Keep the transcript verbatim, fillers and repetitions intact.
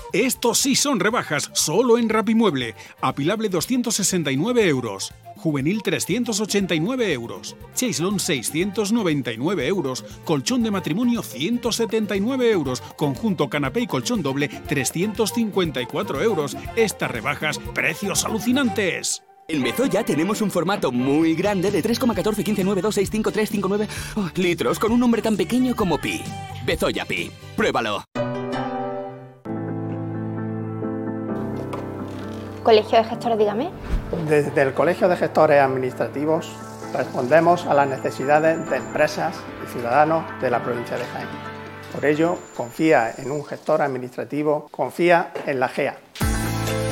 Estos sí son rebajas, solo en Rapimueble. Apilable doscientos sesenta y nueve euros. Juvenil trescientos ochenta y nueve euros. Chaislon seiscientos noventa y nueve euros. Colchón de matrimonio ciento setenta y nueve euros. Conjunto canapé y colchón doble trescientos cincuenta y cuatro euros. Estas rebajas, precios alucinantes. En Bezoya tenemos un formato muy grande de tres coma catorce quince nueve dos seis cinco tres cinco nueve oh, litros con un nombre tan pequeño como Pi. Bezoya Pi. Pruébalo. Colegio de Gestores, dígame. Desde el Colegio de Gestores Administrativos respondemos a las necesidades de empresas y ciudadanos de la provincia de Jaén. Por ello, confía en un gestor administrativo, confía en la G E A.